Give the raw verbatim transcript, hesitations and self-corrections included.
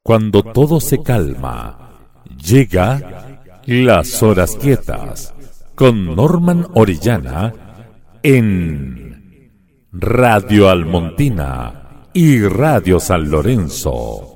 Cuando todo se calma, llega Las Horas Quietas con Norman Orellana en Radio Almontina y Radio San Lorenzo.